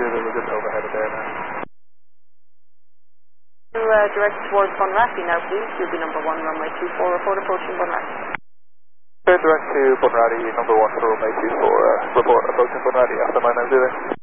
we're just overhead of there now. Direct towards Bunratty now, please. You'll be number 1, runway 24, report approaching Bunratty. Direct to Bunratty, number 1 for runway 24, report approaching Bunratty after my 90.